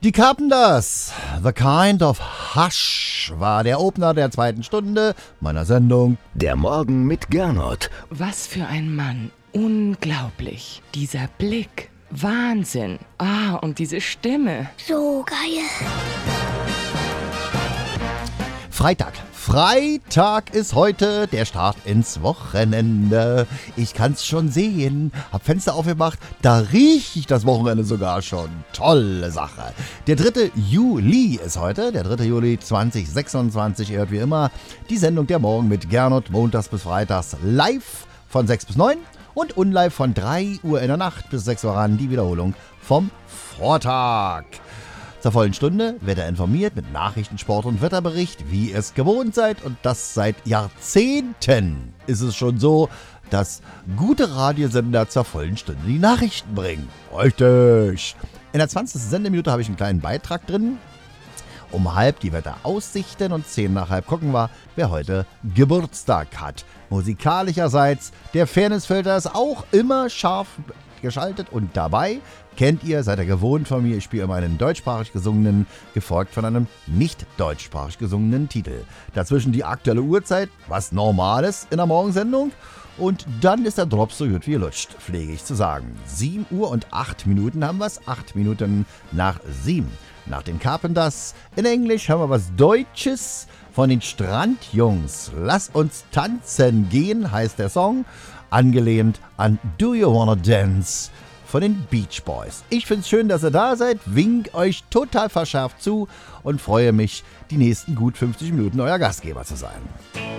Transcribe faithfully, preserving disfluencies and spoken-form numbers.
Die Carpenters, The Kind of Hush, war der Opener der zweiten Stunde meiner Sendung. Der Morgen mit Gernot. Was für ein Mann. Unglaublich. Dieser Blick. Wahnsinn. Ah, und diese Stimme. So geil. Freitag. Freitag ist heute der Start ins Wochenende. Ich kann's schon sehen. Hab Fenster aufgemacht, da riech ich das Wochenende sogar schon. Tolle Sache. Der dritte Juli ist heute, der dritte Juli zweitausendsechsundzwanzig. Ihr hört wie immer die Sendung Der Morgen mit Gernot, montags bis freitags live von sechs bis neun und unlive von drei Uhr in der Nacht bis sechs Uhr ran, die Wiederholung vom Vortag. Zur vollen Stunde wird er informiert mit Nachrichten, Sport und Wetterbericht, wie ihr es gewohnt seid. Und das seit Jahrzehnten ist es schon so, dass gute Radiosender zur vollen Stunde die Nachrichten bringen. Richtig. In der zwanzigsten Sendeminute habe ich einen kleinen Beitrag drin. Um halb die Wetteraussichten und zehn nach halb gucken wir, wer heute Geburtstag hat. Musikalischerseits, der Fairnessfilter ist auch immer scharf geschaltet und dabei kennt ihr, seid ihr gewohnt von mir, ich spiele immer einen deutschsprachig gesungenen, gefolgt von einem nicht deutschsprachig gesungenen Titel. Dazwischen die aktuelle Uhrzeit, was Normales in der Morgensendung. Und dann ist der Drop so gut wie lutscht, pflege ich zu sagen. sieben Uhr und acht Minuten haben wir es, acht Minuten nach sieben. Nach den Carpenters in Englisch haben wir was Deutsches von den Strandjungs. Lass uns tanzen gehen, heißt der Song, angelehnt an Do You Wanna Dance von den Beach Boys. Ich find's schön, dass ihr da seid, wink euch total verschärft zu und freue mich, die nächsten gut fünfzig Minuten euer Gastgeber zu sein.